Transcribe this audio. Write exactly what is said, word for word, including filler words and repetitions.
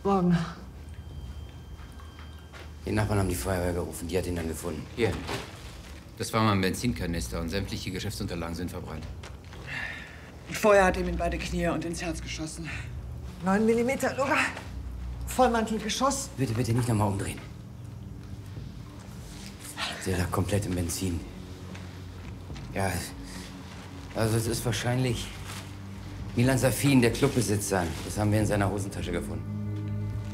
Morgen. Die Nachbarn haben die Feuerwehr gerufen. Die hat ihn dann gefunden. Hier. Das war mal ein Benzinkanister und sämtliche Geschäftsunterlagen sind verbrannt. Feuer hat ihm in beide Knie und ins Herz geschossen. Neun Millimeter, Luger. Vollmantelgeschoss. Bitte, bitte nicht nochmal umdrehen. Der lag komplett im Benzin. Ja, also es ist wahrscheinlich Milan Safin, der Clubbesitzer. Das haben wir in seiner Hosentasche gefunden.